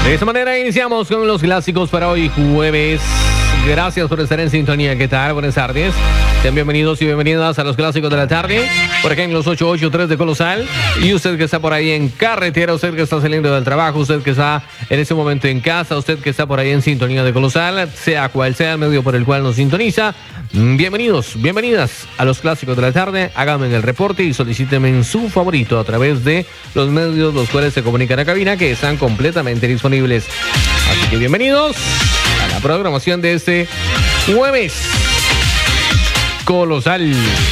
De esta manera iniciamos con los clásicos para hoy jueves. Gracias por estar en sintonía. ¿Qué tal? Buenas tardes. Sean bienvenidos y bienvenidas a los clásicos de la tarde. Por acá en los 883 de Colosal. Y usted que está por ahí en carretera, usted que está saliendo del trabajo, usted que está en ese momento en casa, usted que está por ahí en sintonía de Colosal, sea cual sea el medio por el cual nos sintoniza. Bienvenidos, bienvenidas a los clásicos de la tarde. Háganme el reporte y solicítenme en su favorito a través de los medios los cuales se comunican a cabina, que están completamente disponibles. Así que bienvenidos a la programación de este jueves colosal.